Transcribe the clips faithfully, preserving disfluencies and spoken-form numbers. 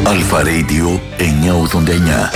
Αλφα Radio εννιακόσια ογδόντα εννιά.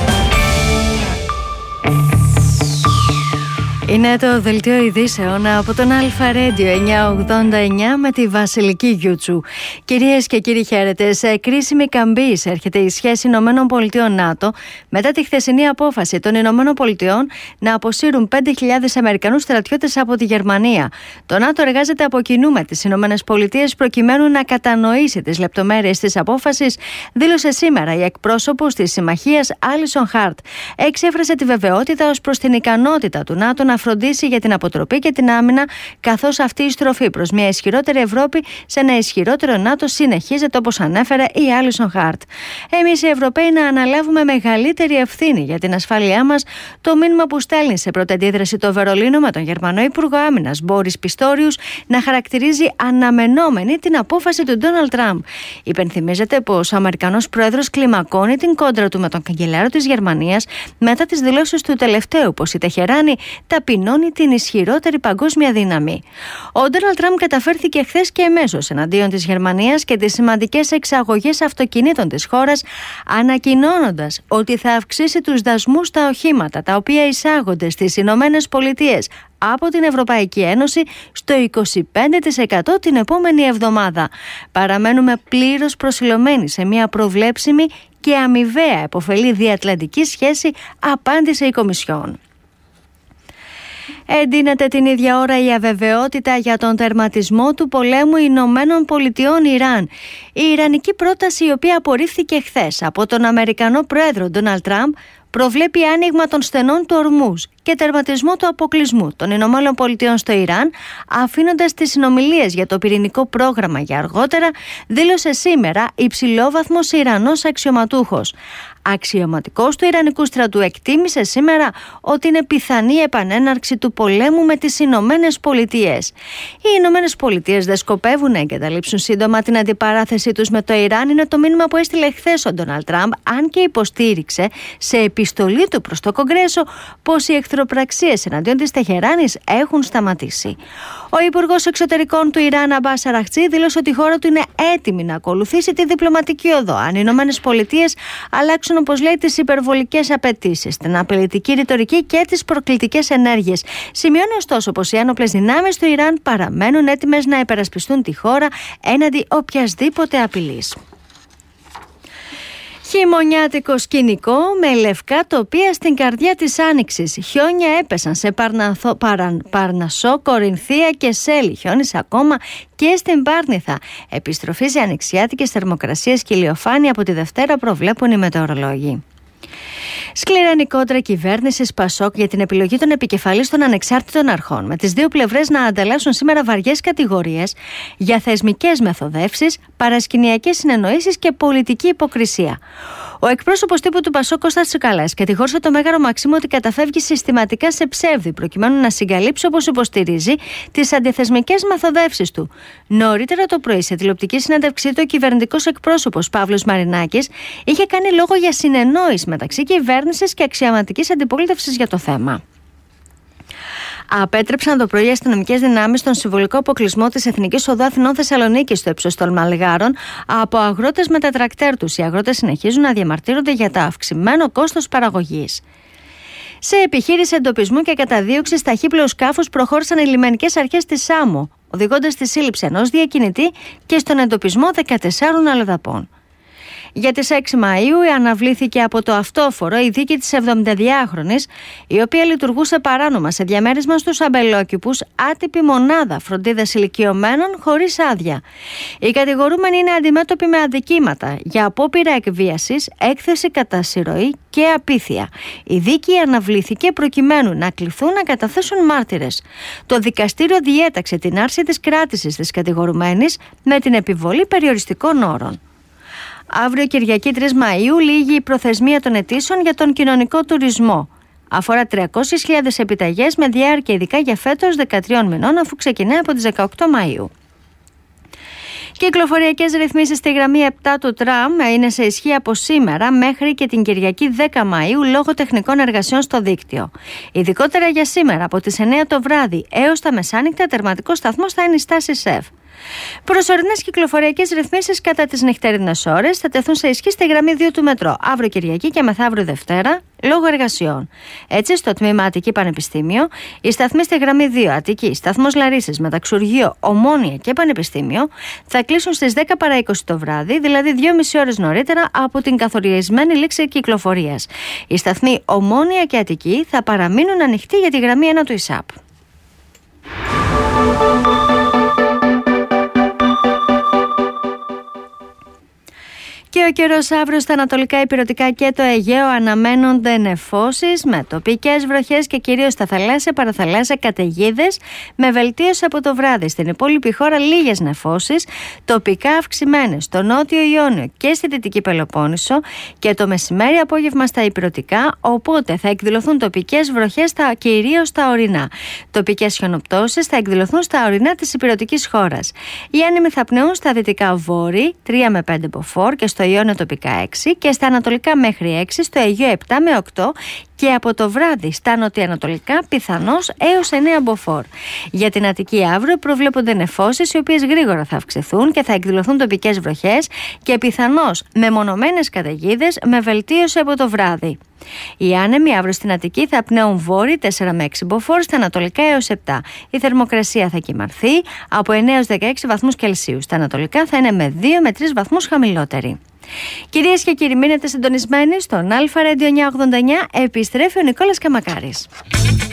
Είναι το δελτίο ειδήσεων από τον Αλφα Radio εννιακόσια ογδόντα εννιά με τη Βασιλική Γιούτσου. Κυρίες και κύριοι, χαίρετε. Σε κρίσιμη καμπή έρχεται η σχέση Ηνωμένων Πολιτειών ΝΑΤΟ μετά τη χθεσινή απόφαση των Ηνωμένων Πολιτειών να αποσύρουν πέντε χιλιάδες Αμερικανούς στρατιώτες από τη Γερμανία. Το ΝΑΤΟ εργάζεται από κοινού με τις Ηνωμένες Πολιτείες προκειμένου να κατανοήσει τις λεπτομέρειες της απόφασης, δήλωσε σήμερα η εκπρόσωπος της συμμαχίας Άλισον Χάρτ. Εξέφρασε τη βεβαιότητα ως προς την ικανότητα του ΝΑΤΟ να φροντίσει για την αποτροπή και την άμυνα, καθώς αυτή η στροφή προς μια ισχυρότερη Ευρώπη σε ένα ισχυρότερο ΝΑΤΟ συνεχίζεται, όπως ανέφερε η Άλισον Χάρτ. Εμείς οι Ευρωπαίοι να αναλάβουμε μεγαλύτερη ευθύνη για την ασφάλειά μας, το μήνυμα που στέλνει σε πρώτη αντίδραση το Βερολίνο με τον Γερμανό Υπουργό Άμυνας Μπόρις Πιστόριους να χαρακτηρίζει αναμενόμενη την απόφαση του Ντόναλντ Τραμπ. Υπενθυμίζεται πως ο Αμερικανός Πρόεδρος κλιμακώνει την κόντρα του με τον καγκελάριο της Γερμανίας μετά τις δηλώσεις του τελευταίου πως η Τεχεράνη ταπεινώνει την ισχυρότερη παγκόσμια δύναμη. Ο Ντόναλντ Τραμπ καταφέρθηκε χθες και εμέσως εναντίον της Γερμανίας και τις σημαντικές εξαγωγές αυτοκινήτων της χώρας, ανακοινώνοντας ότι θα αυξήσει τους δασμούς στα οχήματα τα οποία εισάγονται στις Ηνωμένες Πολιτείες από την Ευρωπαϊκή Ένωση στο είκοσι πέντε τοις εκατό την επόμενη εβδομάδα. Παραμένουμε πλήρως προσιλωμένοι σε μια προβλέψιμη και αμοιβαία επωφελή διατλαντική σχέση, απάντησε η Κομισιόν. Εντείνεται την ίδια ώρα η αβεβαιότητα για τον τερματισμό του πολέμου Ηνωμένων Πολιτειών Ιράν. Η ιρανική πρόταση, η οποία απορρίφθηκε χθες από τον Αμερικανό Πρόεδρο Ντόναλντ Τραμπ, προβλέπει άνοιγμα των στενών του Ορμούζ και τερματισμό του αποκλεισμού των Ηνωμένων Πολιτειών στο Ιράν, αφήνοντας τις συνομιλίες για το πυρηνικό πρόγραμμα για αργότερα, δήλωσε σήμερα υψηλόβαθμος Ιρανός αξιωματούχος. Αξιωματικός του Ιρανικού στρατού εκτίμησε σήμερα ότι είναι πιθανή επανέναρξη του πολέμου με τις Ηνωμένες Πολιτείες. Οι Ηνωμένες Πολιτείες δεν σκοπεύουν να εγκαταλείψουν σύντομα την αντιπαράθεσή τους με το Ιράν, είναι το μήνυμα που έστειλε χθες ο Ντόναλντ Τραμπ, αν και υποστήριξε σε επιστολή του προς το Κογκρέσο πως οι εχθροπραξίες εναντίον της Τεχεράνης έχουν σταματήσει. Ο Υπουργός Εξωτερικών του Ιράν, Αμπάς Αραχτζή, δήλωσε ότι η χώρα του είναι έτοιμη να ακολουθήσει τη διπλωματική οδό αν οι Ηνωμένες Πολιτείες αλλάξουν, όπως λέει, τις υπερβολικές απαιτήσεις, την απειλητική ρητορική και τις προκλητικές ενέργειες. Σημειώνει ωστόσο πως οι άνοπλες δυνάμεις του Ιράν παραμένουν έτοιμες να υπερασπιστούν τη χώρα έναντι οποιασδήποτε απειλής. Χειμωνιάτικο σκηνικό με λευκά τοπία στην καρδιά της Άνοιξης. Χιόνια έπεσαν σε Παρναθο, Παραν, Παρνασσό, Κορινθία και Σέλη. Χιόνισε ακόμα και στην Πάρνηθα. Επιστροφή σε ανοιξιάτικες θερμοκρασίες και ηλιοφάνεια από τη Δευτέρα προβλέπουν οι μετεωρολόγοι. Σκληρή κόντρα κυβέρνησης Πασόκ για την επιλογή των επικεφαλής των ανεξάρτητων αρχών, με τις δύο πλευρές να ανταλλάσσουν σήμερα βαριές κατηγορίες για θεσμικές μεθοδεύσεις, παρασκηνιακές συνεννοήσεις και πολιτική υποκρισία. Ο εκπρόσωπος τύπου του Πασόκ, Κώστας Τσικαλάς, κατηγόρησε το Μέγαρο Μαξίμου ότι καταφεύγει συστηματικά σε ψεύδι προκειμένου να συγκαλύψει, όπως υποστηρίζει, τις αντιθεσμικές μεθοδεύσεις του. Νωρίτερα το πρωί, σε τηλεοπτική συνέντευξή του, ο κυβερνητικός εκπρόσωπος Παύλος Μαρινάκης είχε κάνει λόγο για συνεννόηση μεταξύ κυβέρνησης και αξιωματικής αντιπολίτευσης για το θέμα. Απέτρεψαν το πρωί οι αστυνομικές δυνάμεις τον συμβολικό αποκλεισμό της Εθνικής Οδού Αθηνών Θεσσαλονίκης στο ύψος των Μαλγάρων από αγρότες με τα τρακτέρ τους. Οι αγρότες συνεχίζουν να διαμαρτύρονται για το αυξημένο κόστος παραγωγής. Σε επιχείρηση εντοπισμού και καταδίωξης ταχύπλοου σκάφους προχώρησαν οι λιμενικές αρχές της Σάμο, οδηγώντας στη σύλληψη ενός διακινητή και στον εντοπισμό δεκατεσσάρων αλλοδαπών. Για τις έξι Μαΐου αναβλήθηκε από το αυτόφορο η δίκη της εβδομηνταδυάχρονης, η οποία λειτουργούσε παράνομα σε διαμέρισμα στους αμπελόκηπους, άτυπη μονάδα φροντίδας ηλικιωμένων χωρίς άδεια. Οι κατηγορούμενοι είναι αντιμέτωποι με αδικήματα για απόπειρα εκβίασης, έκθεση κατά συρροή και απίθεια. Η δίκη αναβλήθηκε προκειμένου να κληθούν να καταθέσουν μάρτυρες. Το δικαστήριο διέταξε την άρση της κράτησης της κατηγορουμένης με την επιβολή περιοριστικών όρων. Αύριο Κυριακή τρεις Μαΐου λήγει η προθεσμία των αιτήσεων για τον κοινωνικό τουρισμό. Αφορά τριακόσιες χιλιάδες επιταγές με διάρκεια ειδικά για φέτος δεκατρείς μηνών, αφού ξεκινάει από τις δεκαοκτώ Μαΐου. Κυκλοφοριακές ρυθμίσεις στη γραμμή επτά του τραμ είναι σε ισχύ από σήμερα μέχρι και την Κυριακή δέκα Μαΐου λόγω τεχνικών εργασιών στο δίκτυο. Ειδικότερα για σήμερα από τις εννιά το βράδυ έως τα μεσάνυχτα τερματικός σταθμός θα είναι η στάση ΣΕΒ. Προσωρινές κυκλοφοριακές ρυθμίσεις κατά τις νυχτερινές ώρες θα τεθούν σε ισχύ στη γραμμή δύο του μετρό αύριο Κυριακή και μεθαύριο Δευτέρα λόγω εργασιών. Έτσι, στο τμήμα Αττική Πανεπιστήμιο, η σταθμή στη γραμμή δύο Αττική, σταθμός Λαρίσης, Μεταξουργείο, Ομόνια και Πανεπιστήμιο θα κλείσουν στις δέκα παρά είκοσι το βράδυ, δηλαδή δύο και μισή ώρες νωρίτερα από την καθορισμένη λήξη κυκλοφορίας. Οι σταθμοί Ομόνια και Αττική θα παραμείνουν ανοιχτοί για τη γραμμή ένα του ΙΣΑΠ. Και ο καιρός αύριο στα ανατολικά υπηρετικά και το Αιγαίο αναμένονται νεφώσεις με τοπικές βροχές και κυρίως στα θαλάσσια, παραθαλάσσια καταιγίδες με βελτίωση από το βράδυ. Στην υπόλοιπη χώρα λίγες νεφώσεις, τοπικά αυξημένες στο νότιο Ιόνιο και στη δυτική Πελοπόννησο και το μεσημέρι απόγευμα στα υπηρετικά, οπότε θα εκδηλωθούν τοπικές βροχές στα, κυρίως στα ορεινά. Τοπικές χιονοπτώσεις θα εκδηλωθούν στα ορεινά της υπηρετικής χώρας. Οι άνεμοι θα πνεούν στα δυτικά βόρη τρία με πέντε μποφόρ και στο Ιόνιο τοπικά έξι και στα ανατολικά μέχρι έξι, στο Αιγαίο επτά με οκτώ και από το βράδυ στα νοτιοανατολικά πιθανώς έως εννέα μποφόρ. Για την Αττική αύριο προβλέπονται νεφώσεις οι οποίες γρήγορα θα αυξηθούν και θα εκδηλωθούν τοπικές βροχές και πιθανώς μεμονωμένες καταιγίδες με βελτίωση από το βράδυ. Οι άνεμοι αύριο στην Αττική θα πνέουν βόρει τέσσερα με έξι μποφόρ, στα ανατολικά έως επτά. Η θερμοκρασία θα κυμανθεί από εννέα έως δεκαέξι βαθμούς Κελσίου. Στα ανατολικά θα είναι με δύο με τρεις βαθμούς χαμηλότερη. Κυρίες και κύριοι, μείνετε συντονισμένοι στον Αλφα Radio εννιακόσια ογδόντα εννιά. Επιστρέφει ο Νικόλας Καμακάρης.